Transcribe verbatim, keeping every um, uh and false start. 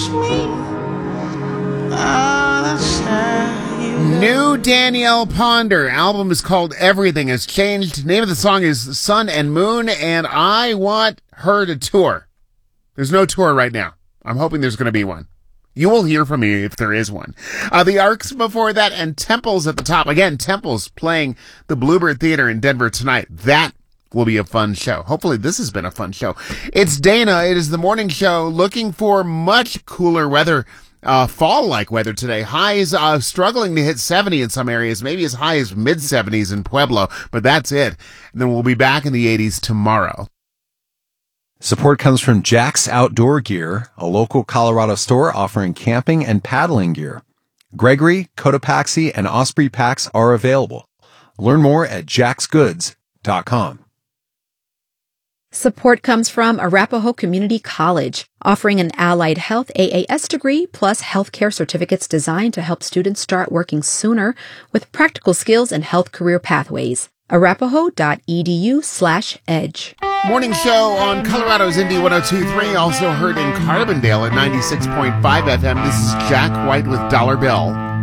touch me. New Danielle Ponder album is called Everything Has Changed. The name of the song is Sun and Moon, and I want her to tour. There's no tour right now. I'm hoping there's going to be one. You will hear from me if there is one. Uh, the Arcs before that, and Temples at the top. Again, Temples playing the Bluebird Theater in Denver tonight. That will be a fun show. Hopefully this has been a fun show. It's Dana. It is the morning show, looking for much cooler weather. Uh, fall-like weather today. Highs uh, struggling to hit seventy in some areas, maybe as high as mid-seventies in Pueblo, but that's it. And then we'll be back in the eighties tomorrow. Support comes from Jack's Outdoor Gear, a local Colorado store offering camping and paddling gear. Gregory, Cotopaxi, and Osprey packs are available. Learn more at jacks goods dot com. Support comes from Arapahoe Community College, offering an allied health A A S degree plus healthcare certificates designed to help students start working sooner with practical skills and health career pathways. arapahoe.edu slash edge. Morning show on Colorado's Indy one oh two point three, also heard in Carbondale at ninety-six point five F M. This is Jack White with Dollar Bill.